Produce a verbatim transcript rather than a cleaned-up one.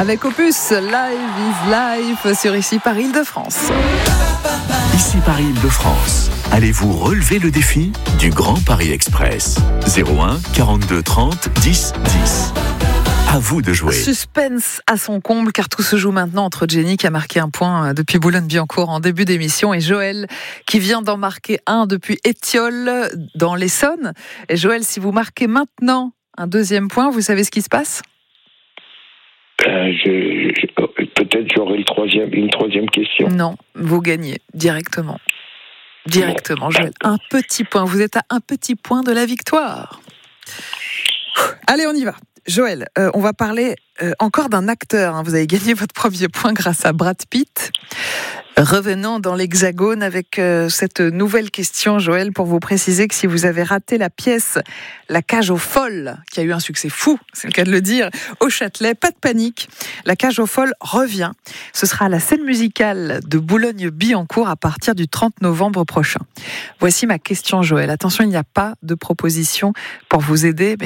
avec Opus, Live is Life sur Ici Paris Île-de-France. Ici Paris Île-de-France. Allez-vous relever le défi du Grand Paris Express? zéro un quarante-deux trente dix dix. À vous de jouer. Suspense à son comble, car tout se joue maintenant entre Jenny qui a marqué un point depuis Boulogne-Billancourt en début d'émission et Joël qui vient d'en marquer un depuis Étiole dans l'Essonne. Et Joël, si vous marquez maintenant un deuxième point, vous savez ce qui se passe ? Euh, je, je, peut-être j'aurai le troisième, une troisième question. Non, vous gagnez directement. Directement, Joël. Un petit point. Vous êtes à un petit point de la victoire. Allez, on y va. Joël, euh, on va parler euh, encore d'un acteur. Hein. Vous avez gagné votre premier point grâce à Brad Pitt. Revenons dans l'Hexagone avec euh, cette nouvelle question, Joël, pour vous préciser que si vous avez raté la pièce La Cage aux Folles, qui a eu un succès fou, c'est le cas de le dire, au Châtelet, pas de panique. La Cage aux Folles revient. Ce sera à la scène musicale de Boulogne-Billancourt à partir du trente novembre prochain. Voici ma question, Joël. Attention, il n'y a pas de proposition pour vous aider.